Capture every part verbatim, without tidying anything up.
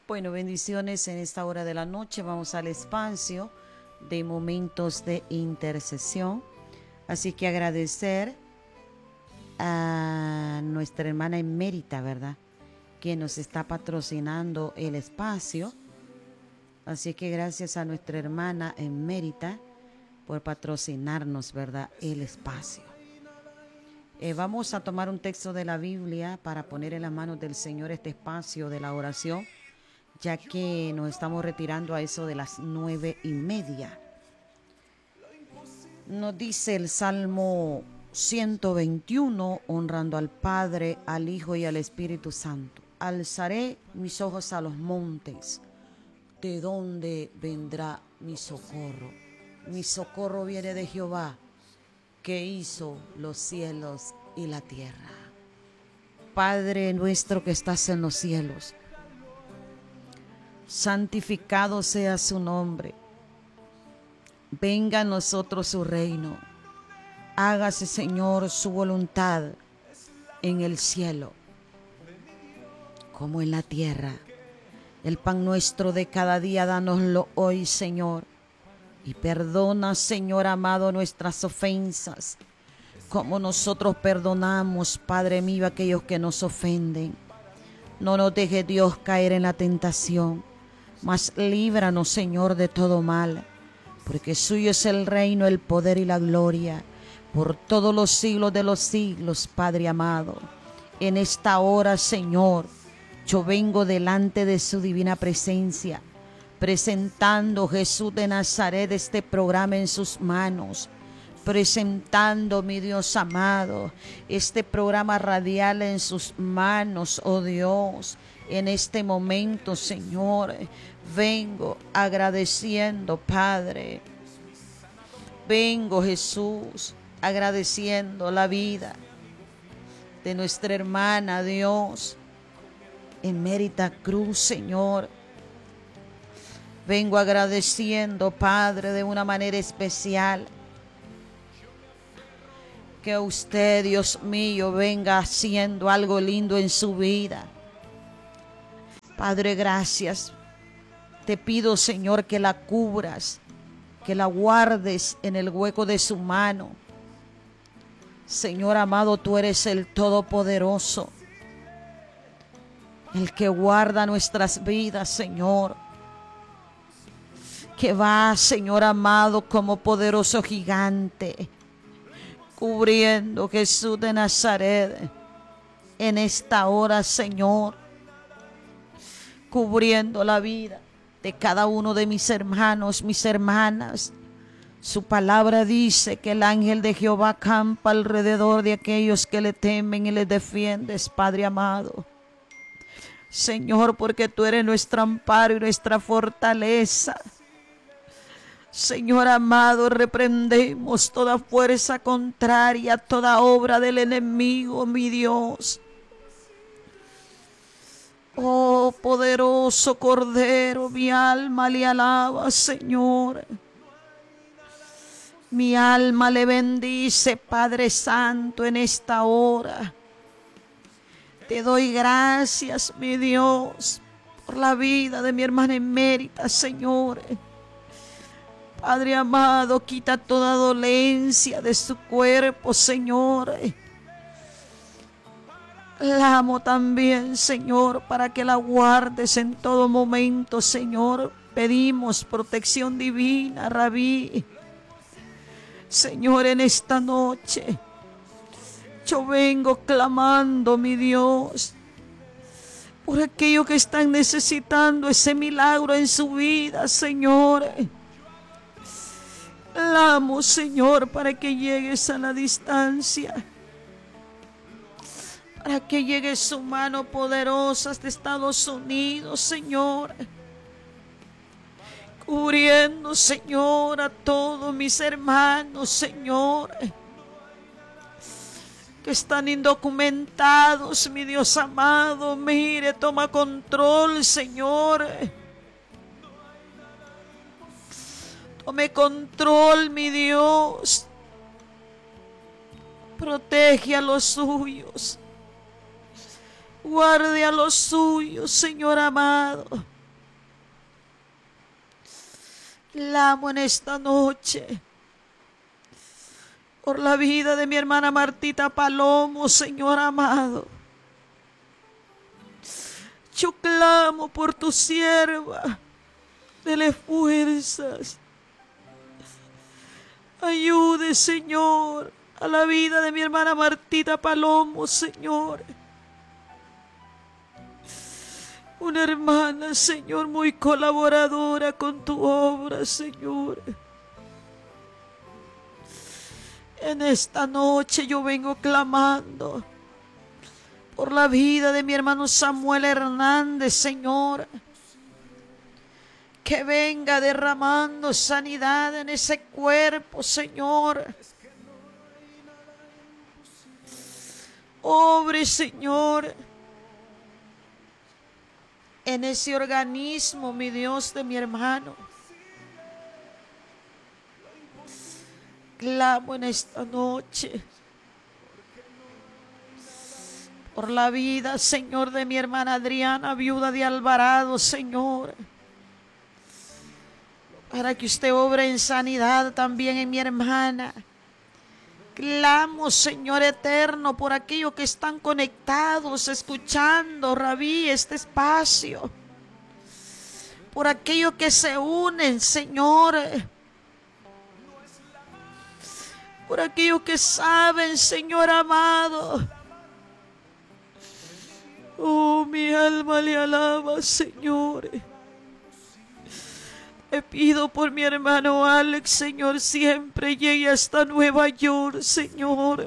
Bueno, bendiciones en esta hora de la noche. Vamos al espacio de momentos de intercesión. Así que agradecer a nuestra hermana emérita, ¿verdad?, que nos está patrocinando el espacio. Así que gracias a nuestra hermana emérita por patrocinarnos, ¿verdad?, el espacio. Eh, vamos a tomar un texto de la Biblia para poner en las manos del Señor este espacio de la oración, ya que nos estamos retirando a eso de las nueve y media. Nos dice el Salmo ciento veintiuno, honrando al Padre, al Hijo y al Espíritu Santo. Alzaré mis ojos a los montes, ¿de dónde vendrá mi socorro? Mi socorro viene de Jehová, que hizo los cielos y la tierra. Padre nuestro que estás en los cielos, santificado sea su nombre. Venga a nosotros su reino. Hágase, Señor, su voluntad en el cielo como en la tierra. El pan nuestro de cada día, dánoslo hoy, Señor. Y perdona, Señor amado, nuestras ofensas, como nosotros perdonamos, Padre mío, a aquellos que nos ofenden. No nos deje, Dios, caer en la tentación, mas líbranos, Señor, de todo mal, porque suyo es el reino, el poder y la gloria, por todos los siglos de los siglos, Padre amado. En esta hora, Señor, yo vengo delante de su divina presencia, presentando, Jesús de Nazaret, este programa en sus manos, presentando, mi Dios amado, este programa radial en sus manos, oh Dios. En este momento, Señor, vengo agradeciendo, Padre. Vengo, Jesús, agradeciendo la vida de nuestra hermana, Dios, emérita Cruz, Señor. Vengo agradeciendo, Padre, de una manera especial, que usted, Dios mío, venga haciendo algo lindo en su vida. Padre, gracias. Te pido, Señor, que la cubras, que la guardes en el hueco de su mano. Señor amado, tú eres el Todopoderoso, el que guarda nuestras vidas, Señor, que va, Señor amado, como poderoso gigante, cubriendo, Jesús de Nazaret, en esta hora, Señor, cubriendo la vida de cada uno de mis hermanos, mis hermanas. Su palabra dice que el ángel de Jehová acampa alrededor de aquellos que le temen y les defiendes, Padre amado. Señor, porque tú eres nuestro amparo y nuestra fortaleza. Señor amado, reprendemos toda fuerza contraria, toda obra del enemigo, mi Dios. Oh, poderoso Cordero, mi alma le alaba, Señor. Mi alma le bendice, Padre Santo, en esta hora. Te doy gracias, mi Dios, por la vida de mi hermana emérita, Señor. Padre amado, quita toda dolencia de su cuerpo, Señor. La amo también, Señor, para que la guardes en todo momento, Señor. Pedimos protección divina, Rabí. Señor, en esta noche yo vengo clamando, mi Dios, por aquellos que están necesitando ese milagro en su vida, Señor. Clamo, Señor, para que llegues a la distancia, para que llegue su mano poderosa hasta Estados Unidos, Señor, cubriendo, Señor, a todos mis hermanos, Señor, que están indocumentados, mi Dios amado. Mire, toma control, Señor. Tome control, mi Dios. Protege a los suyos. Guarde a los suyos, Señor amado. Clamo en esta noche por la vida de mi hermana Martita Palomo, Señor amado. Yo clamo por tu sierva. Dele fuerzas. Ayude, Señor, a la vida de mi hermana Martita Palomo, Señor. Una hermana, Señor, muy colaboradora con tu obra, Señor. En esta noche yo vengo clamando por la vida de mi hermano Samuel Hernández, Señor. Que venga derramando sanidad en ese cuerpo, Señor. Obre, Señor, en ese organismo, mi Dios, de mi hermano. Clamo en esta noche por la vida, Señor, de mi hermana Adriana, viuda de Alvarado, Señor. Para que usted obre en sanidad también en mi hermana. Clamo, Señor eterno, por aquellos que están conectados, escuchando, Rabí, este espacio. Por aquellos que se unen, Señor. Por aquellos que saben, Señor amado. Oh, mi alma le alaba, Señor. Te pido por mi hermano Alex, Señor, siempre llegue hasta Nueva York, Señor.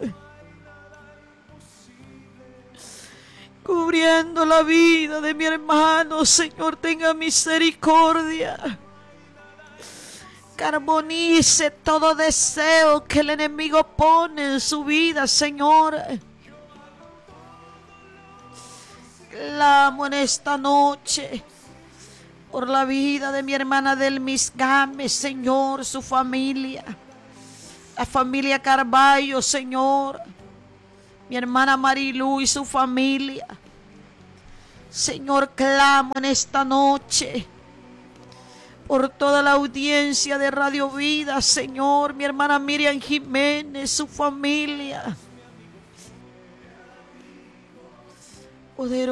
Cubriendo la vida de mi hermano, Señor, tenga misericordia. Carbonice todo deseo que el enemigo pone en su vida, Señor. Clamo en esta noche por la vida de mi hermana Delmis Gámez, Señor, su familia, la familia Carballo, Señor, mi hermana Marilu y su familia. Señor, clamo en esta noche por toda la audiencia de Radio Vida, Señor, mi hermana Miriam Jiménez, su familia. Poderoso